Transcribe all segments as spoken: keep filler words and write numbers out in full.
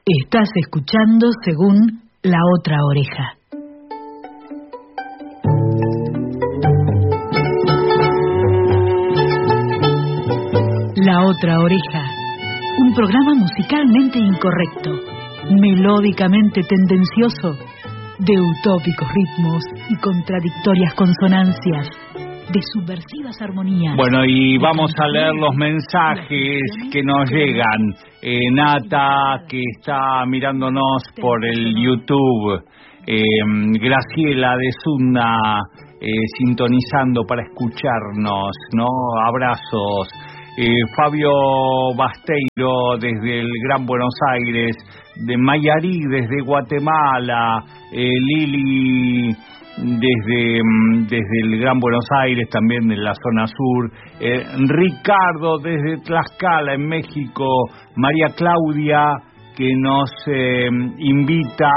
Estás escuchando según La Otra Oreja. La Otra Oreja, un programa musicalmente incorrecto, melódicamente tendencioso, de utópicos ritmos y contradictorias consonancias, de subversivas armonías. Bueno, y vamos a leer los mensajes que nos llegan. Eh, Nata, que está mirándonos por el YouTube. Eh, Graciela de Zunda, eh, sintonizando para escucharnos, ¿no? Abrazos. Eh, Fabio Basteiro desde el Gran Buenos Aires, de Mayarí desde Guatemala, eh, Lili desde, desde el Gran Buenos Aires, también de la zona sur, eh, Ricardo desde Tlaxcala en México, María Claudia que nos eh, invita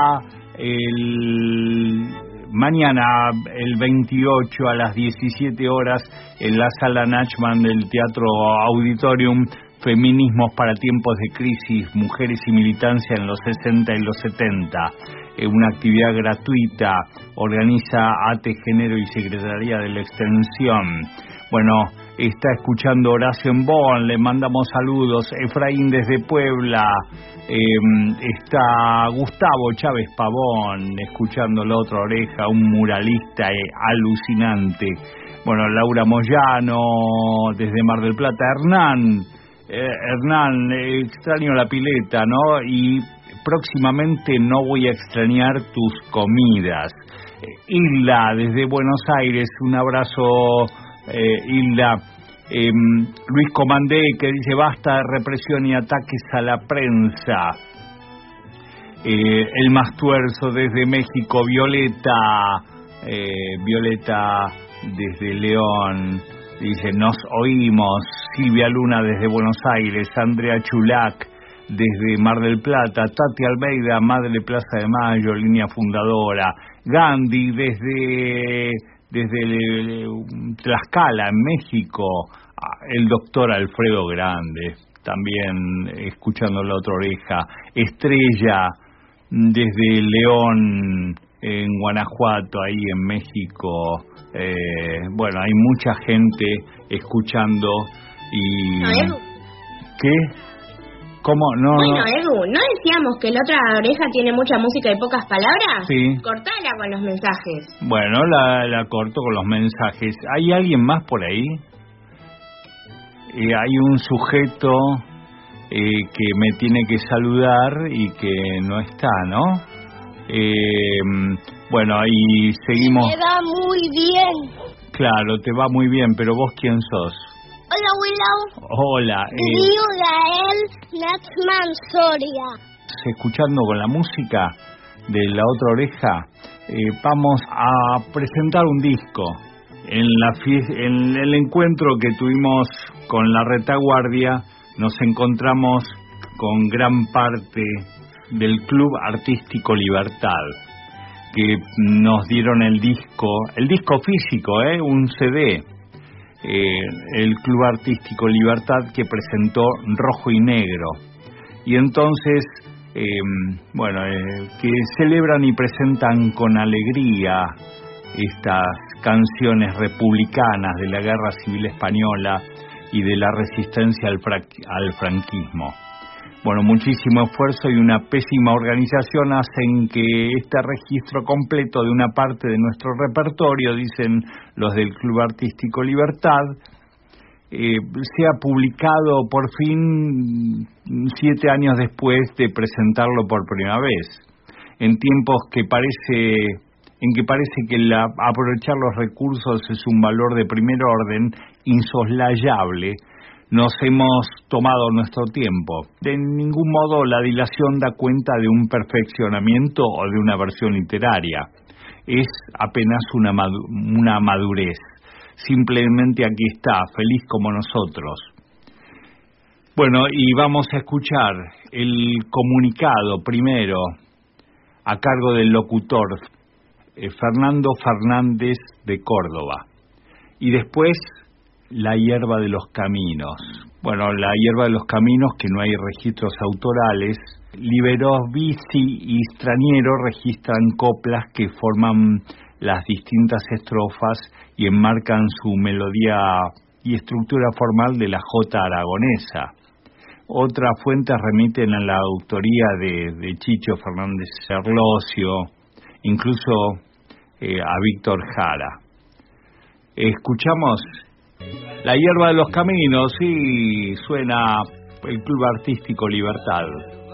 el mañana, el veintiocho a las diecisiete horas, en la Sala Nachman del Teatro Auditorium, Feminismos para tiempos de crisis, mujeres y militancia en los sesenta y los setenta. Eh, una actividad gratuita, organiza A T E Género y Secretaría de la Extensión. Bueno, está escuchando Horacio en Bonn, le mandamos saludos. Efraín desde Puebla, eh, está Gustavo Chávez Pavón, escuchando La Otra Oreja, un muralista eh, alucinante. Bueno, Laura Moyano desde Mar del Plata. Hernán, eh, Hernán, eh, extraño la pileta, ¿no? Y próximamente no voy a extrañar tus comidas. Eh, Hilda desde Buenos Aires, un abrazo. Eh, Hilda, eh, Luis Comandé, que dice basta de represión y ataques a la prensa. eh, el más tuerzo desde México, Violeta, eh, Violeta desde León, dice nos oímos. Silvia Luna desde Buenos Aires, Andrea Chulac desde Mar del Plata, Tati Almeida, Madre Plaza de Mayo, línea fundadora, Gandhi desde desde Tlaxcala, en México, el doctor Alfredo Grande, también escuchando La Otra Oreja, Estrella desde León, en Guanajuato, ahí en México. Eh, bueno, hay mucha gente escuchando y... No, Edu. ¿Qué? ¿Cómo? No, bueno, no. Edu, ¿no decíamos que La Otra Oreja tiene mucha música y pocas palabras? Sí. Cortala con los mensajes. Bueno, la, la corto con los mensajes. ¿Hay alguien más por ahí? Eh, hay un sujeto eh, que me tiene que saludar y que no está, ¿no? Eh, bueno, y seguimos... Me va muy bien. Claro, te va muy bien, pero ¿vos quién sos? Hola, Willow. Hola. Eh, Río Gael Nachman Soria. Escuchando con la música de La Otra Oreja, eh, vamos a presentar un disco. En, la fie- en el encuentro que tuvimos con la retaguardia, nos encontramos con gran parte del Club Artístico Libertad, que nos dieron el disco, el disco físico, ¿eh? un C D. Eh, el Club Artístico Libertad, que presentó Rojo y Negro, y entonces eh, bueno eh, que celebran y presentan con alegría estas canciones republicanas de la Guerra Civil Española y de la resistencia al, fra- al franquismo. Bueno, muchísimo esfuerzo y una pésima organización hacen que este registro completo de una parte de nuestro repertorio, dicen los del Club Artístico Libertad, eh, sea publicado por fin siete años después de presentarlo por primera vez, en tiempos que parece, en que parece que la, aprovechar los recursos es un valor de primer orden insoslayable. Nos hemos tomado nuestro tiempo. De ningún modo la dilación da cuenta de un perfeccionamiento o de una versión literaria. Es apenas una, madu- una madurez. Simplemente aquí está, feliz como nosotros. Bueno, y vamos a escuchar el comunicado primero, a cargo del locutor eh, Fernando Fernández de Córdoba. Y después La hierba de los caminos. Bueno, La hierba de los caminos, que no hay registros autorales. Liberos Bici y Straniero registran coplas que forman las distintas estrofas y enmarcan su melodía y estructura formal de la jota aragonesa. Otras fuentes remiten a la autoría de, de Chicho Fernández Erlosio, incluso eh, a Víctor Jara. Escuchamos La hierba de los caminos y suena el Club Artístico Libertad.